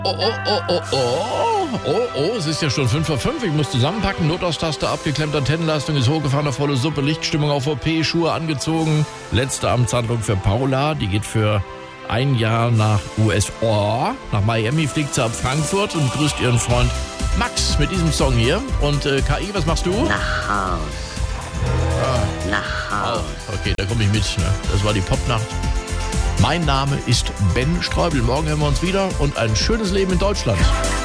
Es ist ja schon 5:05 Ich muss zusammenpacken. Notaustaste abgeklemmt, Antennenleistung ist hochgefahren auf volle Suppe, Lichtstimmung auf OP, Schuhe angezogen. Letzte Amtshandlung für Paula, die geht für ein Jahr nach USA. Nach Miami fliegt sie ab Frankfurt und grüßt ihren Freund Max mit diesem Song hier. Und KI, was machst du? Nach Haus. Nach Haus. Okay, da komme ich mit. Ne? Das war die Popnacht. Mein Name ist Ben Streubel. Morgen hören wir uns wieder und ein schönes Leben in Deutschland.